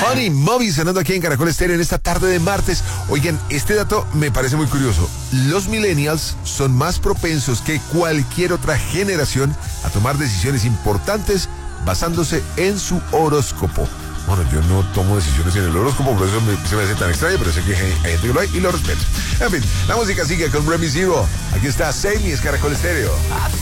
Money, Moby sonando aquí en Caracol Estéreo en esta tarde de martes. Oigan, este dato me parece muy curioso. Los millennials son más propensos que cualquier otra generación a tomar decisiones importantes basándose en su horóscopo. Bueno, yo no tomo decisiones en el horóscopo, por eso se me hace tan extraño, pero sé que hay gente que lo hay y lo respeto. En fin, la música sigue con Remy Zero. Aquí está Save Me, es Caracol Estéreo.